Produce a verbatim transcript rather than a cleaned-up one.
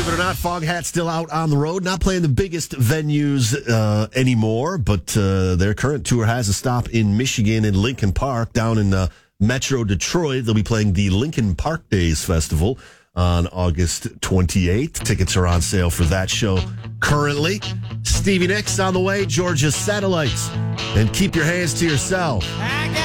Believe it or not, Foghat's still out on the road, not playing the biggest venues uh, anymore, but uh, their current tour has a stop in Michigan in Lincoln Park. Down in uh, Metro Detroit, they'll be playing the Lincoln Park Days Festival on August twenty-eighth. Tickets are on sale for that show currently. Stevie Nicks on the way, Georgia Satellites. And keep your hands to yourself. I got